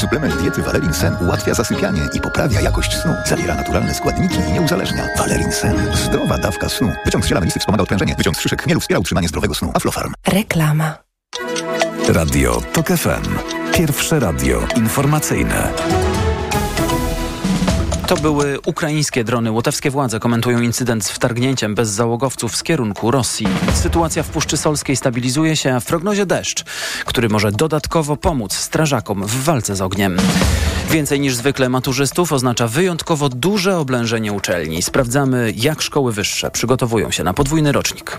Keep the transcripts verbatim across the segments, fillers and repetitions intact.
Suplement diety Valerin Sen ułatwia zasypianie i poprawia jakość snu. Zawiera naturalne składniki i nie uzależnia. Valerin Sen. Zdrowa dawka snu. Wyciąg z ziela melisy wspomaga odprężenie. Wyciąg z szyszek chmielu wspiera utrzymanie zdrowego snu. Aflofarm. Reklama. Radio TOK F M. Pierwsze radio informacyjne. To były ukraińskie drony. Łotewskie władze komentują incydent z wtargnięciem bez załogowców z kierunku Rosji. Sytuacja w Puszczy Solskiej stabilizuje się, a w prognozie deszcz, który może dodatkowo pomóc strażakom w walce z ogniem. Więcej niż zwykle maturzystów oznacza wyjątkowo duże oblężenie uczelni. Sprawdzamy, jak szkoły wyższe przygotowują się na podwójny rocznik.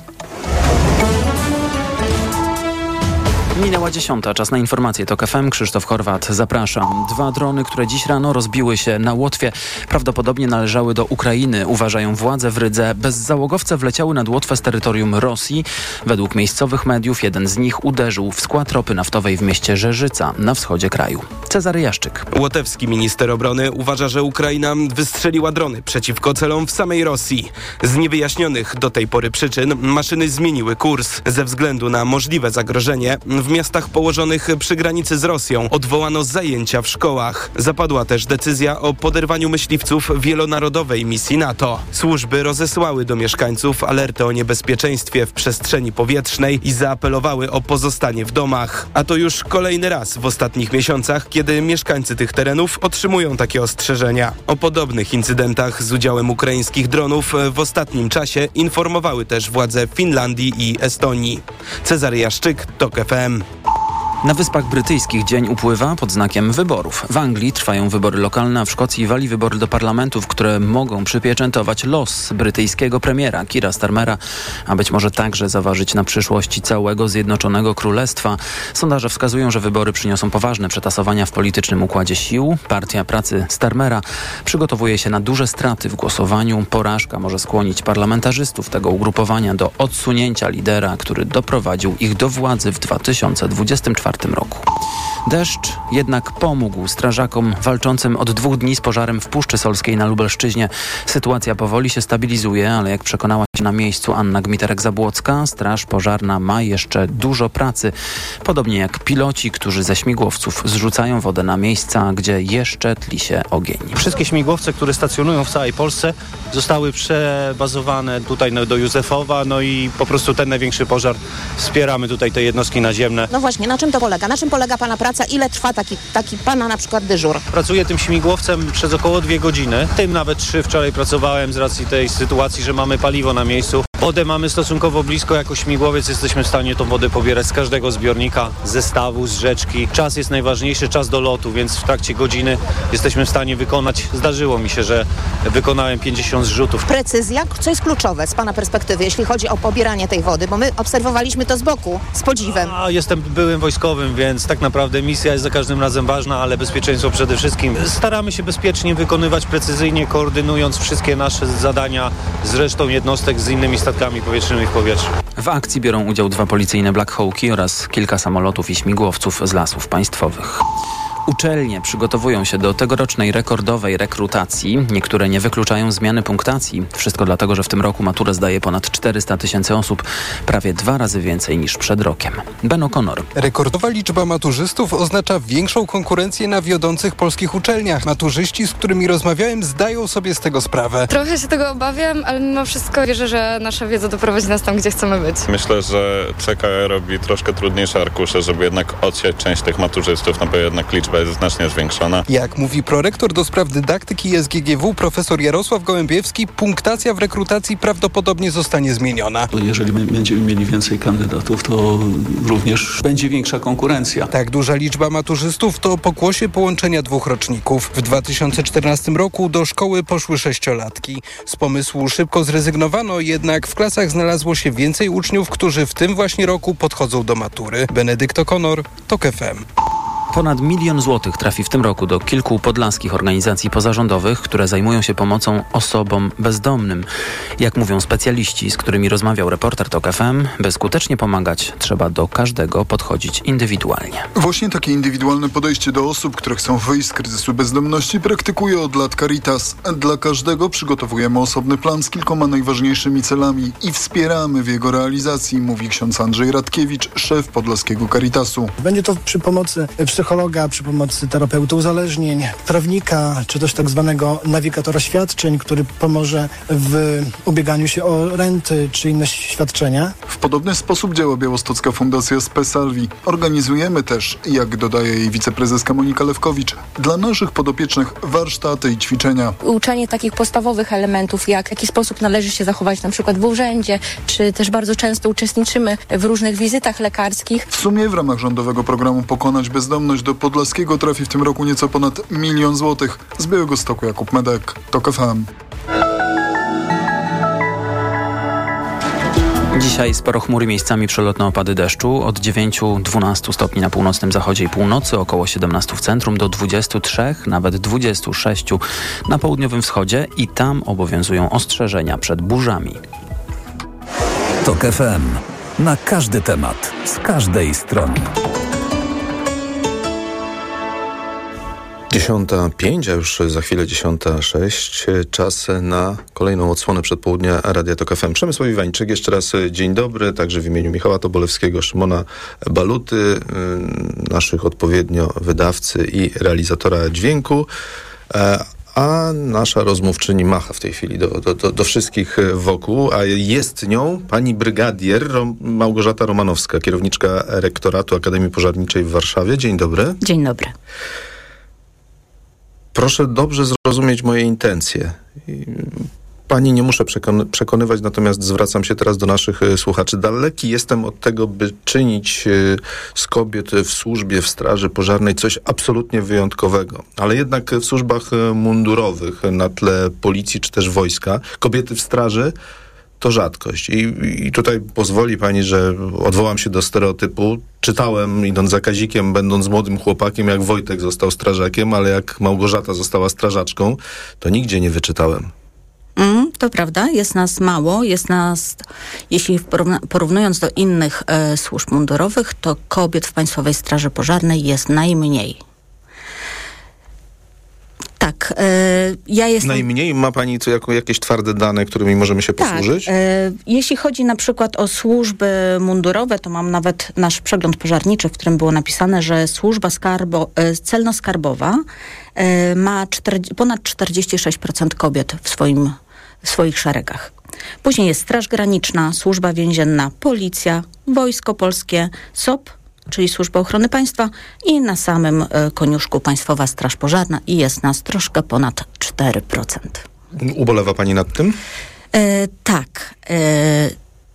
Minęła dziesiąta, czas na informacje TOK F M. Krzysztof Horwat, zapraszam. Dwa drony, które dziś rano rozbiły się na Łotwie, prawdopodobnie należały do Ukrainy, uważają władze w Rydze. Bezzałogowce wleciały nad Łotwę z terytorium Rosji. Według miejscowych mediów jeden z nich uderzył w skład ropy naftowej w mieście Żerzyca na wschodzie kraju. Cezary Jaszczyk. Łotewski minister obrony uważa, że Ukraina wystrzeliła drony przeciwko celom w samej Rosji. Z niewyjaśnionych do tej pory przyczyn maszyny zmieniły kurs. Ze względu na możliwe zagrożenie w miastach położonych przy granicy z Rosją odwołano zajęcia w szkołach. Zapadła też decyzja o poderwaniu myśliwców wielonarodowej misji NATO. Służby rozesłały do mieszkańców alerty o niebezpieczeństwie w przestrzeni powietrznej i zaapelowały o pozostanie w domach. A to już kolejny raz w ostatnich miesiącach, kiedy mieszkańcy tych terenów otrzymują takie ostrzeżenia. O podobnych incydentach z udziałem ukraińskich dronów w ostatnim czasie informowały też władze Finlandii i Estonii. Cezary Jaszczyk, TOK F M. Na Wyspach Brytyjskich dzień upływa pod znakiem wyborów. W Anglii trwają wybory lokalne, a w Szkocji wali wybory do parlamentów, które mogą przypieczętować los brytyjskiego premiera Keira Starmera, a być może także zaważyć na przyszłości całego Zjednoczonego Królestwa. Sondaże wskazują, że wybory przyniosą poważne przetasowania w politycznym układzie sił. Partia Pracy Starmera przygotowuje się na duże straty w głosowaniu. Porażka może skłonić parlamentarzystów tego ugrupowania do odsunięcia lidera, który doprowadził ich do władzy w dwa tysiące dwudziestym czwartym roku. Deszcz jednak pomógł strażakom walczącym od dwóch dni z pożarem w Puszczy Solskiej na Lubelszczyźnie. Sytuacja powoli się stabilizuje, ale jak przekonała się na miejscu Anna Gmiterek-Zabłocka, straż pożarna ma jeszcze dużo pracy. Podobnie jak piloci, którzy ze śmigłowców zrzucają wodę na miejsca, gdzie jeszcze tli się ogień. Wszystkie śmigłowce, które stacjonują w całej Polsce, zostały przebazowane tutaj do Józefowa, no i po prostu ten największy pożar wspieramy tutaj te jednostki naziemne. No właśnie, na czym to polega? Na czym polega Pana praca? Ile trwa taki, taki Pana na przykład dyżur? Pracuję tym śmigłowcem przez około dwie godziny. Tym nawet trzy wczoraj pracowałem z racji tej sytuacji, że mamy paliwo na miejscu. Wodę mamy stosunkowo blisko, jako śmigłowiec jesteśmy w stanie tą wodę pobierać z każdego zbiornika, z stawu, z rzeczki. Czas jest najważniejszy, czas do lotu, więc w trakcie godziny jesteśmy w stanie wykonać. Zdarzyło mi się, że wykonałem pięćdziesiąt zrzutów. Precyzja, co jest kluczowe z Pana perspektywy, jeśli chodzi o pobieranie tej wody, bo my obserwowaliśmy to z boku, z podziwem. A, jestem byłym wojskowym, więc tak naprawdę misja jest za każdym razem ważna, ale bezpieczeństwo przede wszystkim. Staramy się bezpiecznie wykonywać, precyzyjnie koordynując wszystkie nasze zadania z resztą jednostek, z innymi statkami powietrznymi w powietrzu. W akcji biorą udział dwa policyjne Black Hawki oraz kilka samolotów i śmigłowców z Lasów Państwowych. Uczelnie przygotowują się do tegorocznej rekordowej rekrutacji. Niektóre nie wykluczają zmiany punktacji. Wszystko dlatego, że w tym roku maturę zdaje ponad czterysta tysięcy osób, prawie dwa razy więcej niż przed rokiem. Ben O'Connor. Rekordowa liczba maturzystów oznacza większą konkurencję na wiodących polskich uczelniach. Maturzyści, z którymi rozmawiałem, zdają sobie z tego sprawę. Trochę się tego obawiam, ale mimo wszystko wierzę, że nasza wiedza doprowadzi nas tam, gdzie chcemy być. Myślę, że C K E robi troszkę trudniejsze arkusze, żeby jednak odsiać część tych maturzystów, no bo jednak liczba jest znacznie zwiększona. Jak mówi prorektor do spraw dydaktyki S G G W profesor Jarosław Gołębiewski, punktacja w rekrutacji prawdopodobnie zostanie zmieniona. Jeżeli będziemy mieli więcej kandydatów, to również będzie większa konkurencja. Tak duża liczba maturzystów to pokłosie połączenia dwóch roczników. W dwa tysiące czternastym roku do szkoły poszły sześciolatki. Z pomysłu szybko zrezygnowano, jednak w klasach znalazło się więcej uczniów, którzy w tym właśnie roku podchodzą do matury. Benedykt O'Connor, TOK F M. Ponad milion złotych trafi w tym roku do kilku podlaskich organizacji pozarządowych, które zajmują się pomocą osobom bezdomnym. Jak mówią specjaliści, z którymi rozmawiał reporter TOK F M, by skutecznie pomagać, trzeba do każdego podchodzić indywidualnie. Właśnie takie indywidualne podejście do osób, które chcą wyjść z kryzysu bezdomności, praktykuje od lat Caritas. Dla każdego przygotowujemy osobny plan z kilkoma najważniejszymi celami i wspieramy w jego realizacji, mówi ksiądz Andrzej Radkiewicz, szef podlaskiego Caritasu. Będzie to przy pomocy psychologa, przy pomocy terapeuty uzależnień, prawnika, czy też tak zwanego nawigatora świadczeń, który pomoże w ubieganiu się o renty czy inne świadczenia. W podobny sposób działa białostocka fundacja Spesalvi. Organizujemy też, jak dodaje jej wiceprezeska Monika Lewkowicz, dla naszych podopiecznych warsztaty i ćwiczenia. Uczenie takich podstawowych elementów, jak w jaki sposób należy się zachować na przykład w urzędzie, czy też bardzo często uczestniczymy w różnych wizytach lekarskich. W sumie w ramach rządowego programu Pokonać Bezdomność do Podlaskiego trafi w tym roku nieco ponad milion złotych. Z Białegostoku Jakub Medek, TOK F M. Dzisiaj sporo chmury, miejscami przelotne opady deszczu. Od dziewięć do dwunastu stopni na północnym zachodzie i północy, około siedemnaście w centrum, do dwudziestu trzech, nawet dwudziestu sześciu na południowym wschodzie i tam obowiązują ostrzeżenia przed burzami. TOK F M. Na każdy temat, z każdej strony. Dziesiąta pięć, a już za chwilę dziesiąta sześć. Czas na kolejną odsłonę przedpołudnia Radia TOK F M. Przemysław Iwańczyk, jeszcze raz dzień dobry, także w imieniu Michała Tobolewskiego, Szymona Baluty, naszych odpowiednio wydawcy i realizatora dźwięku. A nasza rozmówczyni macha w tej chwili do, do, do, do wszystkich wokół, a jest nią pani brygadier Rom- Małgorzata Romanowska, kierowniczka rektoratu Akademii Pożarniczej w Warszawie. Dzień dobry. Dzień dobry. Proszę dobrze zrozumieć moje intencje. Pani nie muszę przekony- przekonywać, natomiast zwracam się teraz do naszych y, słuchaczy. Daleki jestem od tego, by czynić y, z kobiet w służbie, w straży pożarnej coś absolutnie wyjątkowego. Ale jednak w służbach y, mundurowych, na tle policji czy też wojska, kobiety w straży to rzadkość. I, I tutaj pozwoli pani, że odwołam się do stereotypu. Czytałem, idąc za Kazikiem, będąc młodym chłopakiem, jak Wojtek został strażakiem, ale jak Małgorzata została strażaczką, to nigdzie nie wyczytałem. Mm, to prawda, jest nas mało, jest nas, jeśli porówna- porównując do innych e, służb mundurowych, to kobiet w Państwowej Straży Pożarnej jest najmniej. Tak, e, ja jestem... Najmniej ma pani tu jako, jakieś twarde dane, którymi możemy się posłużyć? Tak, e, jeśli chodzi na przykład o służby mundurowe, to mam nawet nasz przegląd pożarniczy, w którym było napisane, że służba skarbo, e, celno-skarbowa e, ma czterdzieści, ponad czterdzieści sześć procent kobiet w swoim w swoich szeregach. Później jest Straż Graniczna, Służba Więzienna, Policja, Wojsko Polskie, S O P, czyli Służba Ochrony Państwa i na samym y, koniuszku Państwowa Straż Pożarna i jest nas troszkę ponad cztery procent. Ubolewa pani nad tym? E, tak. E,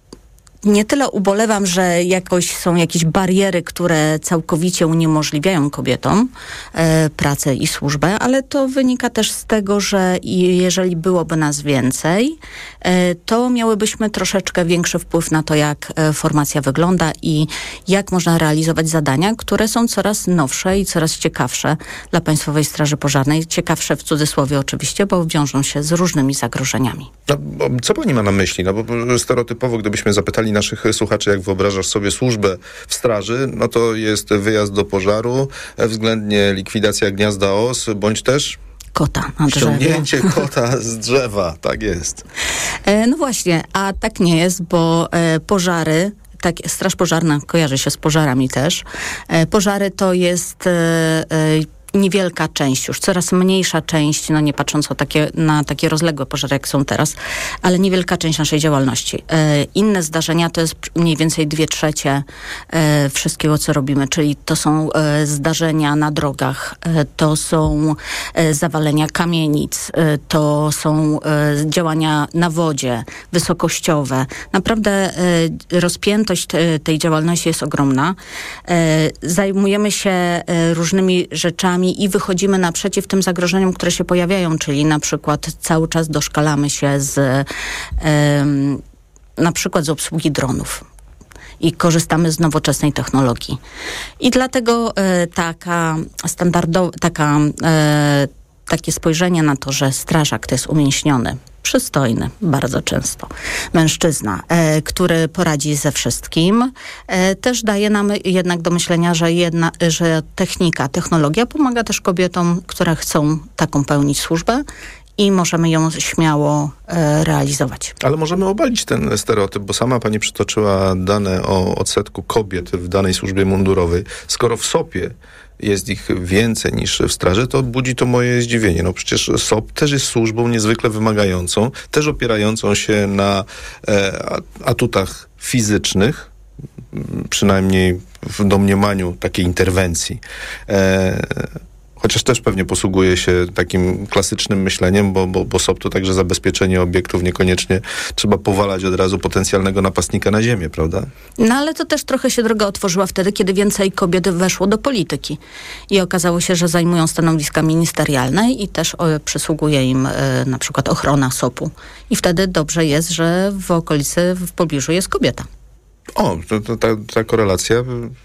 nie tyle ubolewam, że jakoś są jakieś bariery, które całkowicie uniemożliwiają kobietom e, pracę i służbę, ale to wynika też z tego, że jeżeli byłoby nas więcej, e, to miałybyśmy troszeczkę większy wpływ na to, jak e, formacja wygląda i jak można realizować zadania, które są coraz nowsze i coraz ciekawsze dla Państwowej Straży Pożarnej. Ciekawsze w cudzysłowie oczywiście, bo wiążą się z różnymi zagrożeniami. No, co pani ma na myśli? No bo stereotypowo, gdybyśmy zapytali naszych słuchaczy, jak wyobrażasz sobie służbę w straży, no to jest wyjazd do pożaru, względnie likwidacja gniazda os, bądź też kota na drzewie. Ściągnięcie kota z drzewa, tak jest. E, no właśnie, a tak nie jest, bo e, pożary, tak, Straż Pożarna kojarzy się z pożarami też. E, pożary to jest e, e, niewielka część, już coraz mniejsza część, no nie patrząc o takie, na takie rozległe pożary, jak są teraz, ale niewielka część naszej działalności. E, inne zdarzenia to jest mniej więcej dwie trzecie e, wszystkiego, co robimy, czyli to są e, zdarzenia na drogach, e, to są e, zawalenia kamienic, e, to są e, działania na wodzie, wysokościowe. Naprawdę e, rozpiętość te, tej działalności jest ogromna. E, zajmujemy się e, różnymi rzeczami i wychodzimy naprzeciw tym zagrożeniom, które się pojawiają, czyli na przykład cały czas doszkalamy się z um, na przykład z obsługi dronów i korzystamy z nowoczesnej technologii. I dlatego e, taka standardowa, taka e, takie spojrzenie na to, że strażak to jest umięśniony, przystojny, bardzo często mężczyzna, e, który poradzi ze wszystkim, e, też daje nam jednak do myślenia, że, jedna, że technika, technologia pomaga też kobietom, które chcą taką pełnić służbę i możemy ją śmiało e, realizować. Ale możemy obalić ten stereotyp, bo sama pani przytoczyła dane o odsetku kobiet w danej służbie mundurowej. Skoro w S O P-ie jest ich więcej niż w straży, to budzi to moje zdziwienie. No przecież S O P też jest służbą niezwykle wymagającą, też opierającą się na e, atutach fizycznych, przynajmniej w domniemaniu takiej interwencji. E, Chociaż też pewnie posługuje się takim klasycznym myśleniem, bo, bo, bo S O P to także zabezpieczenie obiektów, niekoniecznie trzeba powalać od razu potencjalnego napastnika na ziemię, prawda? No ale to też trochę się droga otworzyła wtedy, kiedy więcej kobiet weszło do polityki. I okazało się, że zajmują stanowiska ministerialne i też o, przysługuje im e, na przykład ochrona S O P-u. I wtedy dobrze jest, że w okolicy, w pobliżu jest kobieta. O, to, to ta, ta korelacja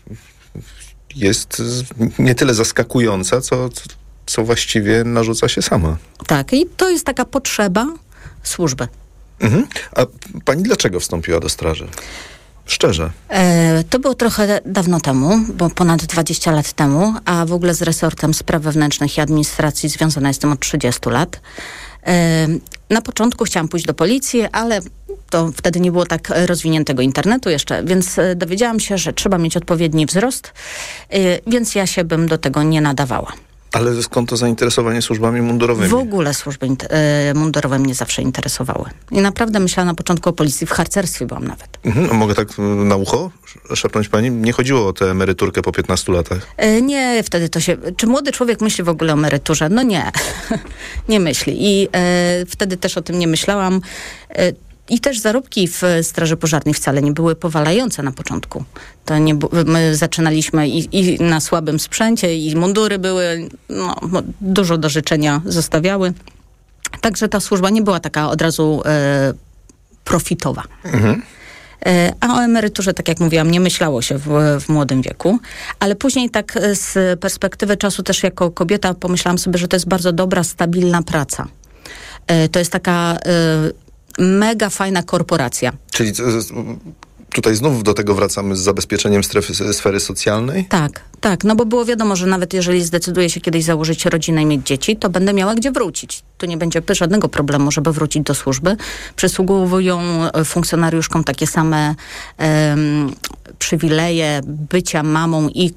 jest nie tyle zaskakująca, co, co właściwie narzuca się sama. Tak, i to jest taka potrzeba służby. Mhm. A pani dlaczego wstąpiła do straży? Szczerze. E, to było trochę dawno temu, bo ponad dwadzieścia lat temu, a w ogóle z resortem spraw wewnętrznych i administracji związana jestem od trzydziestu lat. E, na początku chciałam pójść do policji, ale to wtedy nie było tak rozwiniętego internetu jeszcze, więc dowiedziałam się, że trzeba mieć odpowiedni wzrost, e, więc ja się bym do tego nie nadawała. Ale skąd to zainteresowanie służbami mundurowymi? W ogóle służby y, mundurowe mnie zawsze interesowały. I naprawdę myślałam na początku o policji, w harcerstwie byłam nawet. Mhm, mogę tak na ucho szepnąć pani? Nie chodziło o tę emeryturkę po piętnastu latach? Y, nie, wtedy to się... Czy młody człowiek myśli w ogóle o emeryturze? No nie. nie myśli. I y, wtedy też o tym nie myślałam. Y, I też zarobki w Straży Pożarnej wcale nie były powalające na początku. To nie, my zaczynaliśmy i, i na słabym sprzęcie, i mundury były, no, dużo do życzenia zostawiały. Także ta służba nie była taka od razu e, profitowa. Mhm. E, a o emeryturze, tak jak mówiłam, nie myślało się w, w młodym wieku. Ale później tak z perspektywy czasu też jako kobieta pomyślałam sobie, że to jest bardzo dobra, stabilna praca. E, to jest taka... E, mega fajna korporacja. Czyli tutaj znów do tego wracamy z zabezpieczeniem strefy, sfery socjalnej? Tak, tak, no bo było wiadomo, że nawet jeżeli zdecyduję się kiedyś założyć rodzinę i mieć dzieci, to będę miała gdzie wrócić. Tu nie będzie żadnego problemu, żeby wrócić do służby. Przysługują funkcjonariuszkom takie same um, przywileje bycia mamą i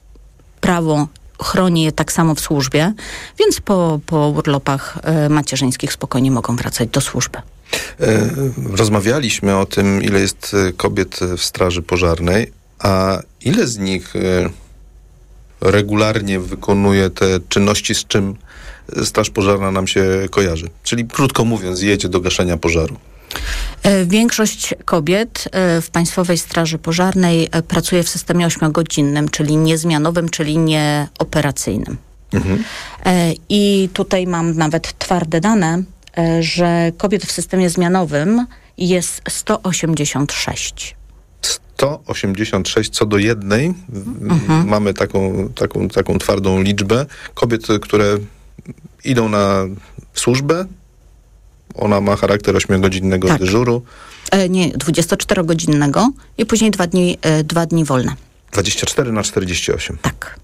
prawo chroni je tak samo w służbie, więc po, po urlopach e, macierzyńskich spokojnie mogą wracać do służby. E, rozmawialiśmy o tym, ile jest kobiet w Straży Pożarnej, a ile z nich e, regularnie wykonuje te czynności, z czym Straż Pożarna nam się kojarzy? Czyli krótko mówiąc, jedzie do gaszenia pożaru. Większość kobiet w Państwowej Straży Pożarnej pracuje w systemie ośmiogodzinnym, czyli niezmianowym, czyli nieoperacyjnym. Mhm. I tutaj mam nawet twarde dane, że kobiet w systemie zmianowym jest sto osiemdziesiąt sześć. sto osiemdziesiąt sześć co do jednej. Mhm. Mamy taką, taką, taką twardą liczbę kobiet, które idą na służbę. Ona ma charakter ośmiogodzinnego tak. dyżuru. E, nie, dwudziestoczterogodzinnego i później dwa dni, e, dwa dni wolne. dwadzieścia cztery na czterdzieści osiem. Tak.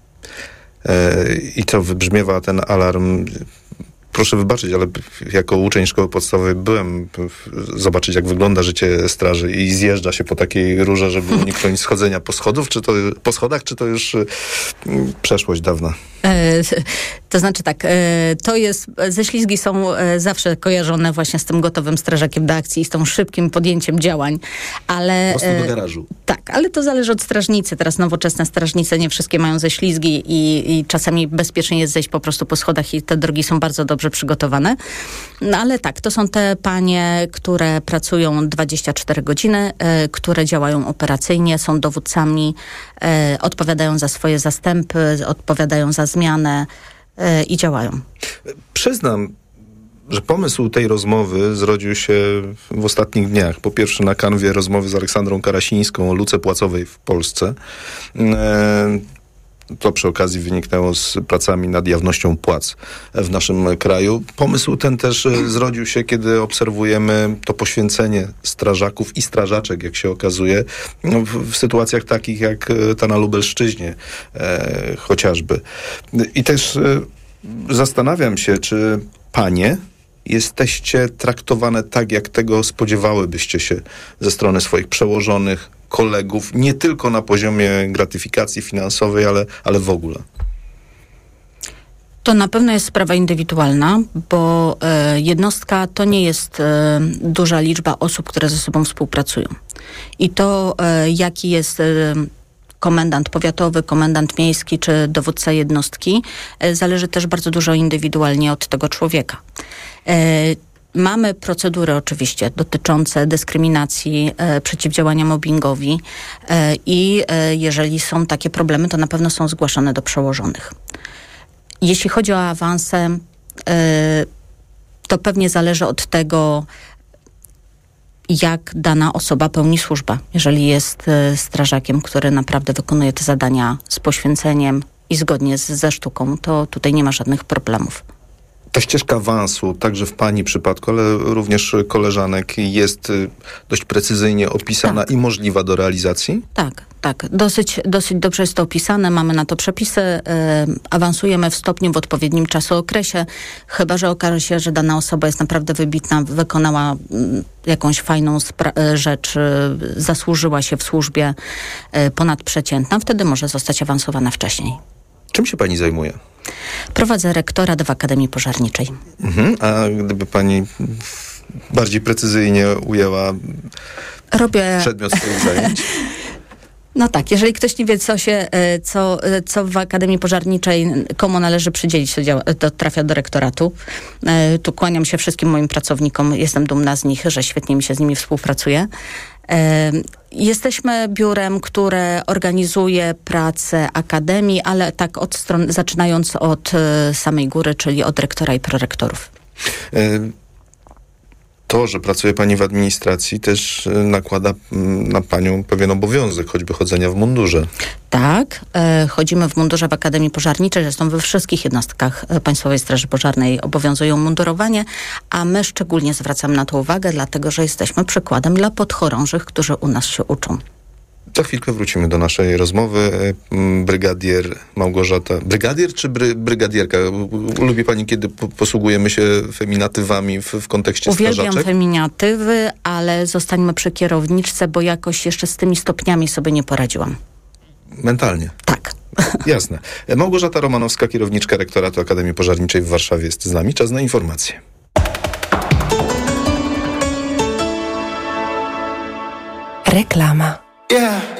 E, I co, wybrzmiewa ten alarm? Proszę wybaczyć, ale jako uczeń szkoły podstawowej byłem zobaczyć, jak wygląda życie straży i zjeżdża się po takiej rurze, żeby uniknąć schodzenia po schodów, czy to po schodach, czy to już przeszłość dawna? E, to znaczy tak, e, to jest, ześlizgi są e, zawsze kojarzone właśnie z tym gotowym strażakiem do akcji i z tą szybkim podjęciem działań, ale... Po prostu do garażu. E, tak, ale to zależy od strażnicy. Teraz nowoczesne strażnice nie wszystkie mają ześlizgi i, i czasami bezpiecznie jest zejść po prostu po schodach i te drogi są bardzo dobrze przygotowane. No ale tak, to są te panie, które pracują dwadzieścia cztery godziny, e, które działają operacyjnie, są dowódcami, e, odpowiadają za swoje zastępy, odpowiadają za zmianę e, i działają. Przyznam, że pomysł tej rozmowy zrodził się w ostatnich dniach. Po pierwsze na kanwie rozmowy z Aleksandrą Karasińską o luce płacowej w Polsce. E, To przy okazji wyniknęło z pracami nad jawnością płac w naszym kraju. Pomysł ten też zrodził się, kiedy obserwujemy to poświęcenie strażaków i strażaczek, jak się okazuje, w, w sytuacjach takich jak ta na Lubelszczyźnie e, chociażby. I też e, zastanawiam się, czy panie jesteście traktowane tak, jak tego spodziewałybyście się ze strony swoich przełożonych, kolegów, nie tylko na poziomie gratyfikacji finansowej, ale, ale w ogóle? To na pewno jest sprawa indywidualna, bo e, jednostka to nie jest e, duża liczba osób, które ze sobą współpracują. I to, e, jaki jest e, komendant powiatowy, komendant miejski czy dowódca jednostki, e, zależy też bardzo dużo indywidualnie od tego człowieka. E, Mamy procedury oczywiście dotyczące dyskryminacji, e, przeciwdziałania mobbingowi e, i e, jeżeli są takie problemy, to na pewno są zgłaszane do przełożonych. Jeśli chodzi o awanse, y, to pewnie zależy od tego, jak dana osoba pełni służbę. Jeżeli jest y, strażakiem, który naprawdę wykonuje te zadania z poświęceniem i zgodnie z, ze sztuką, to tutaj nie ma żadnych problemów. Ta ścieżka awansu, także w pani przypadku, ale również koleżanek, jest y, dość precyzyjnie opisana tak. i możliwa do realizacji? Tak, tak. Dosyć, dosyć dobrze jest to opisane. Mamy na to przepisy. Y, awansujemy w stopniu w odpowiednim czasookresie. Chyba że okaże się, że dana osoba jest naprawdę wybitna, wykonała y, jakąś fajną spra- rzecz, y, zasłużyła się w służbie y, ponadprzeciętna, wtedy może zostać awansowana wcześniej. Czym się pani zajmuje? Prowadzę rektorat w Akademii Pożarniczej. Mhm, a gdyby pani bardziej precyzyjnie ujęła Robię... przedmiot swoich zajęć? No tak, jeżeli ktoś nie wie, co się, co, co w Akademii Pożarniczej, komu należy przydzielić, to, działa, to trafia do rektoratu. Tu kłaniam się wszystkim moim pracownikom, jestem dumna z nich, że świetnie mi się z nimi współpracuje. Jesteśmy biurem, które organizuje pracę Akademii, ale tak od stron, zaczynając od samej góry, czyli od rektora i prorektorów. To, że pracuje pani w administracji, też nakłada na panią pewien obowiązek, choćby chodzenia w mundurze. Tak, e, chodzimy w mundurze w Akademii Pożarniczej, zresztą we wszystkich jednostkach Państwowej Straży Pożarnej obowiązują mundurowanie, a my szczególnie zwracamy na to uwagę, dlatego że jesteśmy przykładem dla podchorążych, którzy u nas się uczą. Za chwilkę wrócimy do naszej rozmowy. Brygadier Małgorzata... Brygadier czy bry, brygadierka? Lubi pani, kiedy po, posługujemy się feminatywami w, w kontekście Uwielbiam strażaczek? Uwielbiam feminatywy, ale zostańmy przy kierowniczce, bo jakoś jeszcze z tymi stopniami sobie nie poradziłam. Mentalnie? Tak. Jasne. Małgorzata Romanowska, kierowniczka rektoratu Akademii Pożarniczej w Warszawie jest z nami. Czas na informacje. Reklama. Yeah.